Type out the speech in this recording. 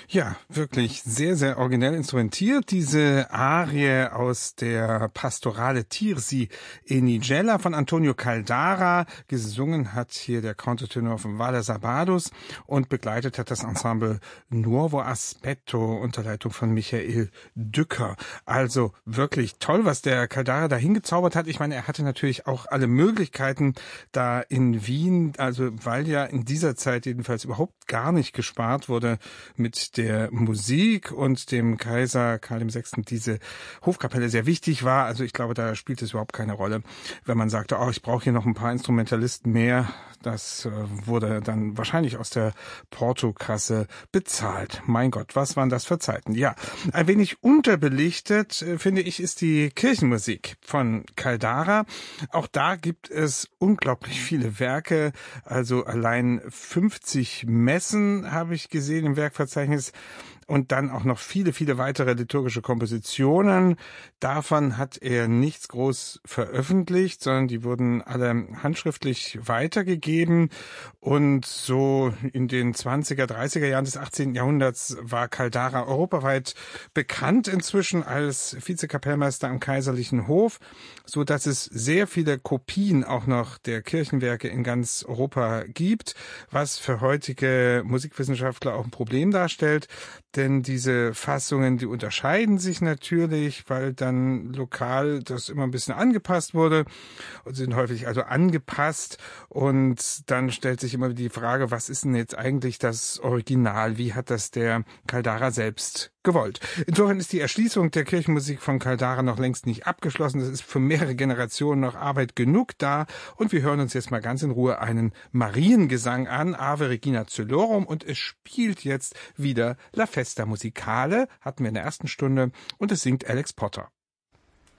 Ja, wirklich sehr, sehr originell instrumentiert. Diese Arie aus der Pastorale Tirsi e Nigella von Antonio Caldara. Gesungen hat hier der Countertenor von Valle Sabados und begleitet hat das Ensemble Nuovo Aspetto unter Leitung von Michael Dücker. Also wirklich toll, was der Caldara da hingezaubert hat. Ich meine, er hatte natürlich auch alle Möglichkeiten da in Wien, also weil ja in dieser Zeit jedenfalls überhaupt gar nicht gespart wurde mit der Musik und dem Kaiser Karl VI. Diese Hofkapelle sehr wichtig war. Also ich glaube, da spielt es überhaupt keine Rolle, wenn man sagte, ich brauche hier noch ein paar Instrumentalisten mehr. Das wurde dann wahrscheinlich aus der Portokasse bezahlt. Mein Gott, was waren das für Zeiten? Ja, ein wenig unterbelichtet, finde ich, ist die Kirchenmusik von Caldara. Auch da gibt es unglaublich viele Werke, also allein 50 Messen habe ich gesehen im Werkverzeichnis. Und dann auch noch viele, viele weitere liturgische Kompositionen. Davon hat er nichts groß veröffentlicht, sondern die wurden alle handschriftlich weitergegeben. Und so in den 20er, 30er Jahren des 18. Jahrhunderts war Caldara europaweit bekannt inzwischen als Vizekapellmeister am Kaiserlichen Hof, so dass es sehr viele Kopien auch noch der Kirchenwerke in ganz Europa gibt, was für heutige Musikwissenschaftler auch ein Problem darstellt. Denn diese Fassungen, die unterscheiden sich natürlich, weil dann lokal das immer ein bisschen angepasst wurde und sind häufig also angepasst. Und dann stellt sich immer die Frage, was ist denn jetzt eigentlich das Original? Wie hat das der Caldara selbst gewollt? Insofern ist die Erschließung der Kirchenmusik von Caldara noch längst nicht abgeschlossen. Es ist für mehrere Generationen noch Arbeit genug da. Und wir hören uns jetzt mal ganz in Ruhe einen Mariengesang an, Ave Regina Coelorum. Und es spielt jetzt wieder La Festa Musicale, hatten wir in der ersten Stunde, und es singt Alex Potter.